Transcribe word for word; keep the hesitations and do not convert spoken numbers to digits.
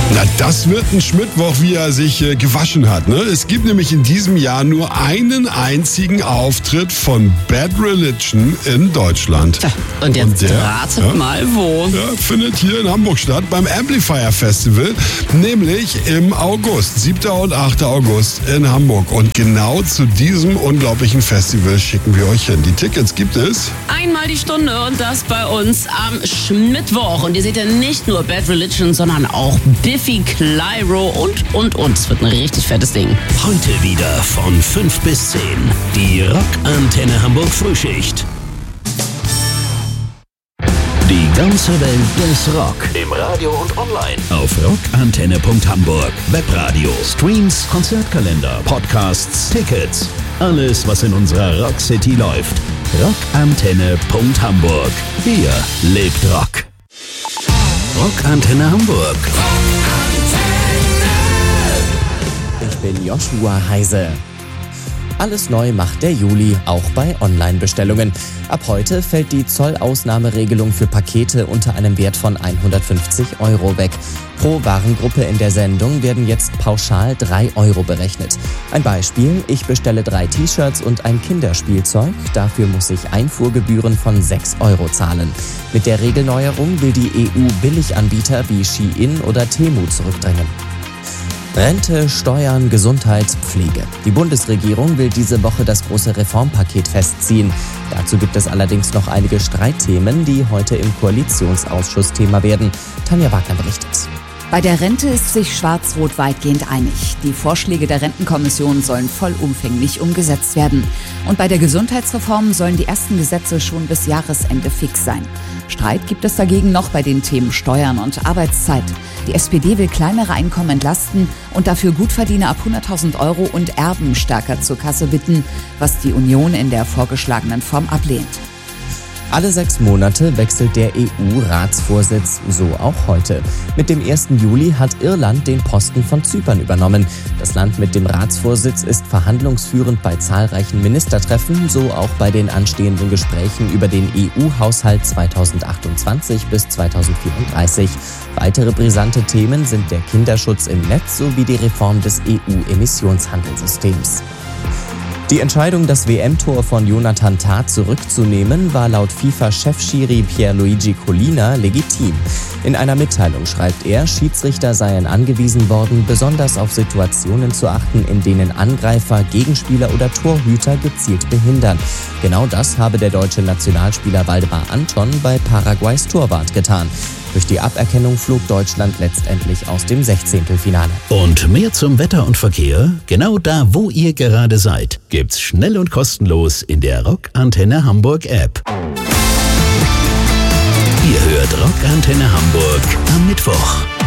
Na, das wird ein Schmittwoch, wie er sich äh, gewaschen hat. Ne? Es gibt nämlich in diesem Jahr nur einen einzigen Auftritt von Bad Religion in Deutschland. Tja, und jetzt und der, ratet ja, mal wo. Ja, findet hier in Hamburg statt, beim Amplifier Festival, nämlich im August, siebten und achten August in Hamburg. Und genau zu diesem unglaublichen Festival schicken wir euch hin. Die Tickets gibt es Einmal die Stunde und das bei uns am Schmittwoch. Und ihr seht ja nicht nur Bad Religion, sondern auch Biffy Clyro und, und, und. Es wird ein richtig fettes Ding. Heute wieder von fünf bis zehn. Die Rockantenne Hamburg Frühschicht. Die ganze Welt des Rock. Im Radio und online. Auf rockantenne punkt hamburg. Webradio, Streams, Konzertkalender, Podcasts, Tickets. Alles, was in unserer Rock City läuft. rockantenne punkt hamburg. Hier lebt Rock. Rockantenne Hamburg. Ich bin Joshua Heise. Alles neu macht der Juli, auch bei Online-Bestellungen. Ab heute fällt die Zollausnahmeregelung für Pakete unter einem Wert von hundertfünfzig Euro weg. Pro Warengruppe in der Sendung werden jetzt pauschal drei Euro berechnet. Ein Beispiel: Ich bestelle drei T-Shirts und ein Kinderspielzeug. Dafür muss ich Einfuhrgebühren von sechs Euro zahlen. Mit der Regelneuerung will die E U Billiganbieter wie Shein oder Temu zurückdrängen. Rente, Steuern, Gesundheit, Pflege. Die Bundesregierung will diese Woche das große Reformpaket festziehen. Dazu gibt es allerdings noch einige Streitthemen, die heute im Koalitionsausschuss Thema werden. Tanja Wagner berichtet. Bei der Rente ist sich Schwarz-Rot weitgehend einig. Die Vorschläge der Rentenkommission sollen vollumfänglich umgesetzt werden. Und bei der Gesundheitsreform sollen die ersten Gesetze schon bis Jahresende fix sein. Streit gibt es dagegen noch bei den Themen Steuern und Arbeitszeit. Die S P D will kleinere Einkommen entlasten und dafür Gutverdiener ab hunderttausend Euro und Erben stärker zur Kasse bitten, was die Union in der vorgeschlagenen Form ablehnt. Alle sechs Monate wechselt der E U-Ratsvorsitz, so auch heute. Mit dem ersten Juli hat Irland den Posten von Zypern übernommen. Das Land mit dem Ratsvorsitz ist verhandlungsführend bei zahlreichen Ministertreffen, so auch bei den anstehenden Gesprächen über den E U-Haushalt zweitausendachtundzwanzig bis zweitausendvierunddreißig. Weitere brisante Themen sind der Kinderschutz im Netz sowie die Reform des E U-Emissionshandelssystems. Die Entscheidung, das W M-Tor von Jonathan Tah zurückzunehmen, war laut FIFA-Chefschiri Pierluigi Collina legitim. In einer Mitteilung schreibt er, Schiedsrichter seien angewiesen worden, besonders auf Situationen zu achten, in denen Angreifer, Gegenspieler oder Torhüter gezielt behindern. Genau das habe der deutsche Nationalspieler Waldemar Anton bei Paraguays Torwart getan. Durch die Aberkennung flog Deutschland letztendlich aus dem Sechzehntelfinale. Und mehr zum Wetter und Verkehr? Genau da, wo ihr gerade seid, gibt's schnell und kostenlos in der Rockantenne Hamburg App. Ihr hört Rockantenne Hamburg am Mittwoch.